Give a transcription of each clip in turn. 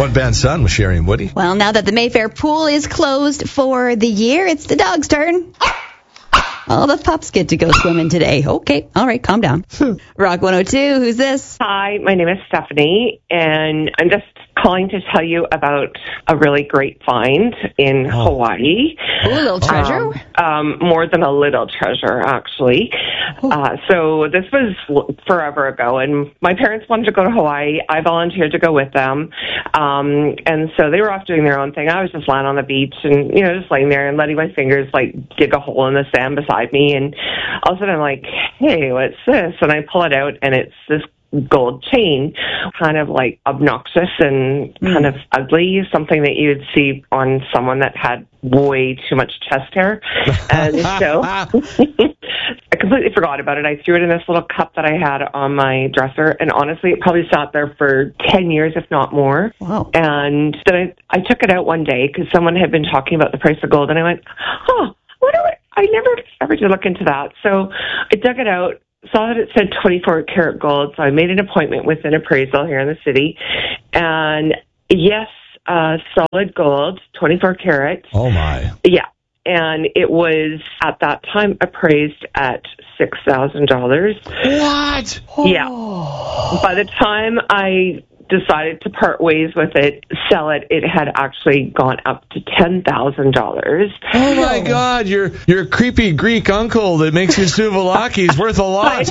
One Band Son with Sherry and Woody. Well, now that the Mayfair pool is closed for the year, it's the dog's turn. All the pups get to go swimming today. Okay, all right, calm down. Rock 102, who's this? Hi, my name is Stephanie, and I'm just calling to tell you about a really great find in Hawaii. Ooh, a little treasure? More than a little treasure, actually. So this was forever ago, and my parents wanted to go to Hawaii. I volunteered to go with them. And so they were off doing their own thing. I was just lying on the beach and, just laying there and letting my fingers, dig a hole in the sand beside me. And all of a sudden I'm like, hey, what's this? And I pull it out, and it's this gold chain, kind of obnoxious and kind of ugly, something that you would see on someone that had way too much chest hair. And so I completely forgot about it. I threw it in this little cup that I had on my dresser, and honestly, it probably sat there for 10 years, if not more. Wow. And then I took it out one day because someone had been talking about the price of gold, and I went, I never ever did look into that. So I dug it out, saw that it said 24 karat gold, so I made an appointment with an appraisal here in the city. And yes, solid gold, 24 karat. Oh, my. Yeah. And it was, at that time, appraised at $6,000. What? Yeah. By the time I decided to part ways with it, sell it, it had actually gone up to $10,000. Oh my God, your creepy Greek uncle that makes you souvlaki is worth a lot.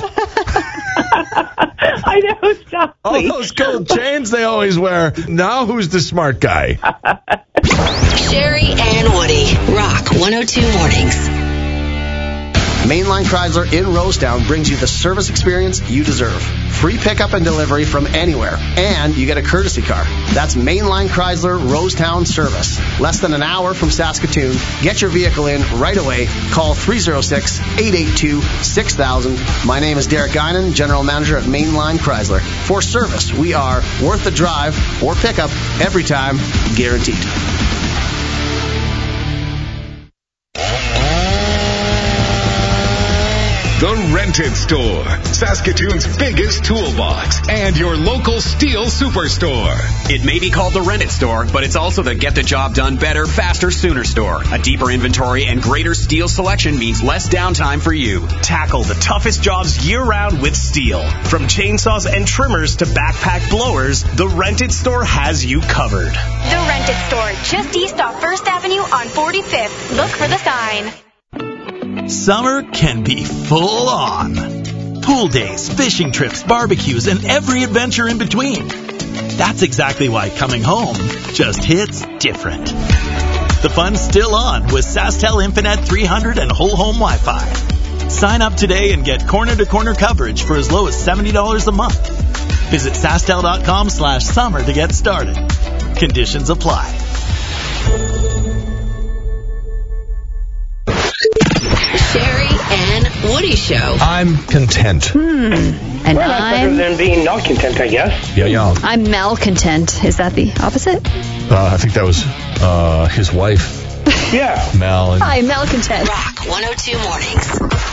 I know, exactly. All those gold chains they always wear. Now who's the smart guy? Sherry and Woody, Rock 102 Mornings. Mainline Chrysler in Rosetown brings you the service experience you deserve. Free pickup and delivery from anywhere, and you get a courtesy car. That's Mainline Chrysler Rosetown service. Less than an hour from Saskatoon. Get your vehicle in right away. Call 306-882-6000. My name is Derek Guinan, General Manager at Mainline Chrysler. For service, we are worth the drive or pickup every time, guaranteed. The Rented Store, Saskatoon's biggest toolbox, and your local steel superstore. It may be called the Rented Store, but it's also the Get the Job Done Better, Faster, Sooner store. A deeper inventory and greater steel selection means less downtime for you. Tackle the toughest jobs year-round with steel. From chainsaws and trimmers to backpack blowers, the Rented Store has you covered. The Rented Store, just east off 1st Avenue on 45th. Look for the sign. Summer can be full on. Pool days, fishing trips, barbecues, and every adventure in between. That's exactly why coming home just hits different. The fun's still on with SaskTel Infinite 300 and whole home Wi-Fi. Sign up today and get corner-to-corner coverage for as low as $70 a month. Visit SaskTel.com/summer to get started. Conditions apply. Sherry and Woody Show. I'm content. And that's better than being not content, I guess. Yeah. I'm malcontent. Is that the opposite? I think that was his wife. Yeah. Mal. Hi, malcontent. Rock 102 Mornings.